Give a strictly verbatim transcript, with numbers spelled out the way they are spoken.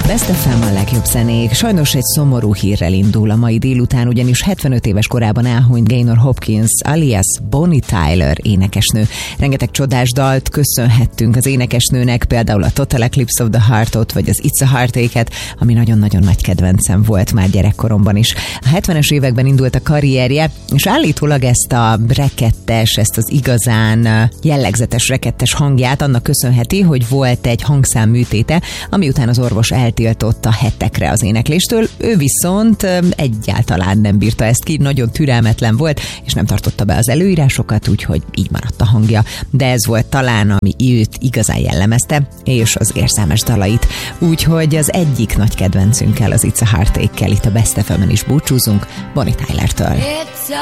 Best ef em a legjobb zenék. Sajnos egy szomorú hírrel indul a mai délután, ugyanis hetvenöt éves korában elhunyt Gaynor Hopkins alias Bonnie Tyler énekesnő. Rengeteg csodás dalt köszönhettünk az énekesnőnek, például a Total Eclipse of the Heart-ot, vagy az It's a Heartache-et, ami nagyon-nagyon nagy kedvencem volt már gyerekkoromban is. A hetvenes években indult a karrierje, és állítólag ezt a rekettes, ezt az igazán jellegzetes rekettes hangját annak köszönheti, hogy volt egy hangszámműtéte, ami után az orvos eltiltotta hetekre az énekléstől. Ő viszont egyáltalán nem bírta ezt ki, nagyon türelmetlen volt, és nem tartotta be az előírásokat, úgyhogy így maradt a hangja. De ez volt talán, ami őt igazán jellemezte, és az érzelmes dalait. Úgyhogy az egyik nagy kedvencünkkel, az It's a Heartache-kel itt a Best ef emen is búcsúzunk, Bonnie Tylertől. It's a